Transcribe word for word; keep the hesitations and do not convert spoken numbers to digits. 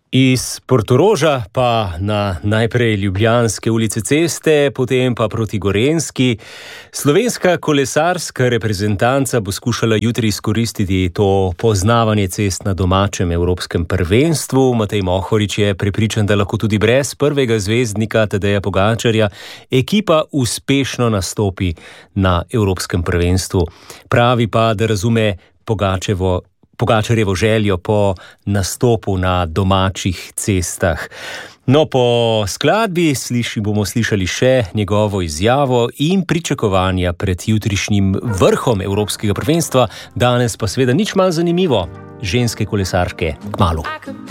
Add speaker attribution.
Speaker 1: Iz Portoroža pa na najprej Ljubljanske ulice Ceste, potem pa proti Gorenjski. Slovenska kolesarska reprezentanca bo skušala jutri izkoristiti to poznavanje cest na domačem evropskem prvenstvu. Matej Mohorič je prepričan, da lahko tudi brez prvega zvezdnika Tadeja Pogačarja ekipa uspešno nastopi na evropskem prvenstvu. Pravi pa, da razume Pogačevo Pogačarjevo željo po nastopu na domačih cestah. No, po skladbi sliši, bomo slišali še njegovo izjavo in pričakovanja pred jutrišnjim vrhom evropskega prvenstva. Danes pa seveda nič manj zanimivo. Ženske kolesarke kmalu.